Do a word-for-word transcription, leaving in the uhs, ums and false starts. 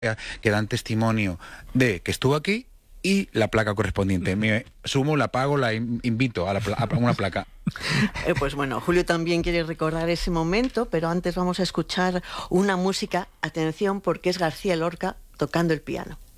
que dan testimonio de que estuvo aquí y la placa correspondiente. Me sumo, la pago, la invito a, la, a una placa. Eh, pues bueno, Julio también quiere recordar ese momento, pero antes vamos a escuchar una música, atención, porque es García Lorca tocando el piano.